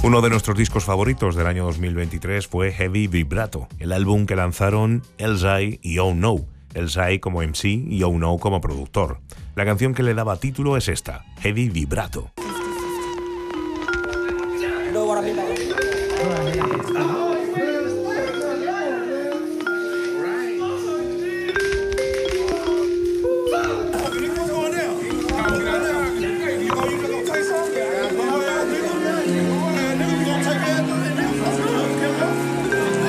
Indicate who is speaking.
Speaker 1: Uno de nuestros discos favoritos del año 2023 fue Heavy Vibrato, el álbum que lanzaron Elzhi y Oh No, Elzhi como MC y Oh No como productor. La canción que le daba título es esta, Heavy Vibrato.